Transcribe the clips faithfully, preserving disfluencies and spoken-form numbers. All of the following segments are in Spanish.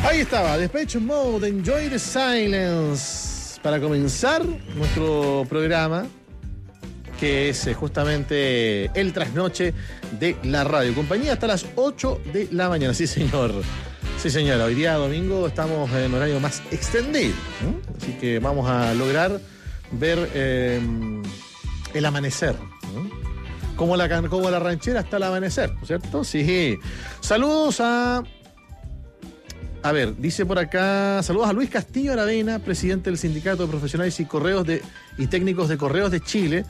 Ahí estaba, Depeche Mode, Enjoy the Silence. Para comenzar nuestro programa, que es justamente el trasnoche de la radio. Compañía hasta las ocho de la mañana. Sí, señor. Sí, señora. Hoy día domingo estamos en horario más extendido, ¿eh? Así que vamos a lograr ver eh, el amanecer, ¿eh? Como la, como la ranchera hasta el amanecer, ¿no es cierto? Sí. Saludos a... A ver, dice por acá, saludos a Luis Castillo Aravena, presidente del Sindicato de Profesionales y Correos de, y Técnicos de Correos de Chile,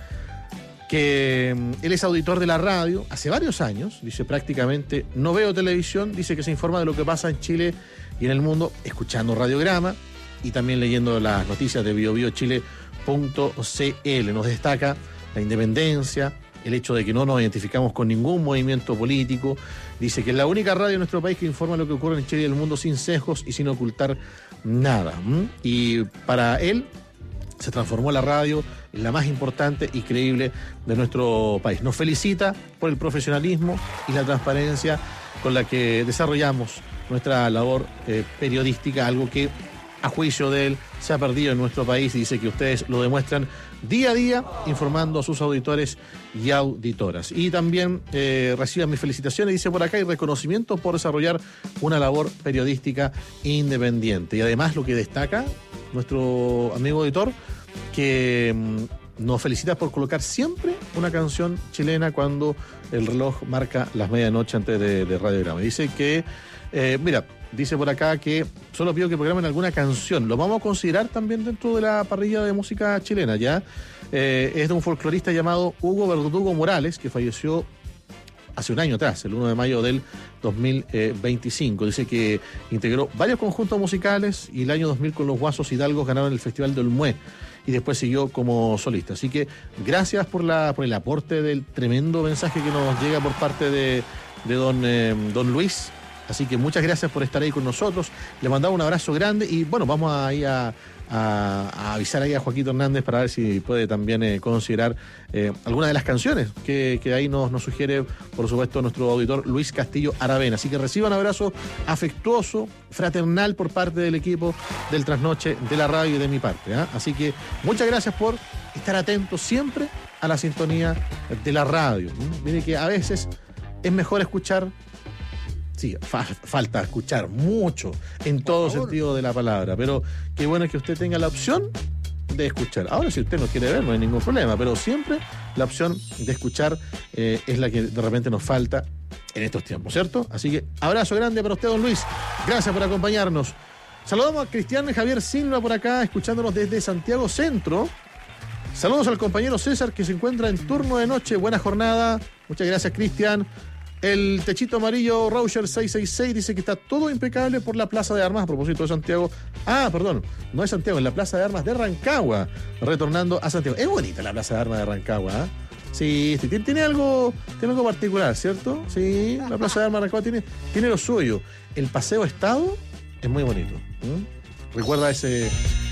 que um, él es auditor de la radio hace varios años, dice prácticamente no veo televisión, dice que se informa de lo que pasa en Chile y en el mundo escuchando Radiograma y también leyendo las noticias de bio bio chile punto c l. Nos destaca la independencia, el hecho de que no nos identificamos con ningún movimiento político. Dice que es la única radio en nuestro país que informa lo que ocurre en Chile y el mundo sin sesgos y sin ocultar nada. ¿Mm? Y para él se transformó la radio en la más importante y creíble de nuestro país. Nos felicita por el profesionalismo y la transparencia con la que desarrollamos nuestra labor eh, periodística, algo que a juicio de él se ha perdido en nuestro país. Dice que ustedes lo demuestran día a día informando a sus auditores y auditoras. Y también eh, reciban mis felicitaciones, dice por acá, y reconocimiento por desarrollar una labor periodística independiente. Y además lo que destaca nuestro amigo auditor, que mmm, nos felicita por colocar siempre una canción chilena cuando el reloj marca las medianoche antes de, de Radiograma. Dice que, eh, mira, dice por acá que solo pido que programen alguna canción. Lo vamos a considerar también dentro de la parrilla de música chilena, ¿ya? Eh, es de un folclorista llamado Hugo Verdugo Morales, que falleció hace un año atrás, el uno de mayo del dos mil veinticinco. Dice que integró varios conjuntos musicales y el año dos mil con los Guasos Hidalgos ganaron el Festival de Olmué y después siguió como solista. Así que gracias por, la, por el aporte del tremendo mensaje que nos llega por parte de, de don, eh, don Luis. Así que muchas gracias por estar ahí con nosotros. Le mandamos un abrazo grande y bueno, vamos a ir a, a, a avisar ahí a Joaquito Hernández para ver si puede también eh, considerar eh, alguna de las canciones que, que ahí nos, nos sugiere, por supuesto, nuestro auditor Luis Castillo Aravena. Así que reciban un abrazo afectuoso, fraternal por parte del equipo del Trasnoche de la radio y de mi parte, ¿eh? Así que muchas gracias por estar atentos siempre a la sintonía de la radio. ¿Mm? Mire que a veces es mejor escuchar. Sí, fa- falta escuchar mucho en todo sentido de la palabra, pero qué bueno que usted tenga la opción de escuchar. Ahora, si usted no quiere ver, no hay ningún problema, pero siempre la opción de escuchar eh, es la que de repente nos falta en estos tiempos, ¿cierto? Así que abrazo grande para usted, don Luis. Gracias por acompañarnos. Saludamos a Cristian Javier Silva por acá, escuchándonos desde Santiago Centro. Saludos al compañero César, que se encuentra en turno de noche. Buena jornada. Muchas gracias, Cristian. El techito amarillo Rauscher seiscientos sesenta y seis dice que está todo impecable por la Plaza de Armas, a propósito de Santiago. Ah, perdón, no es Santiago, es la Plaza de Armas de Rancagua, retornando a Santiago. Es bonita la Plaza de Armas de Rancagua, ¿eh? Sí, sí, tiene, tiene, algo, tiene algo particular, ¿cierto? Sí, la Plaza de Armas de Rancagua tiene, tiene lo suyo. El Paseo Estado es muy bonito. ¿Mm? Recuerda ese...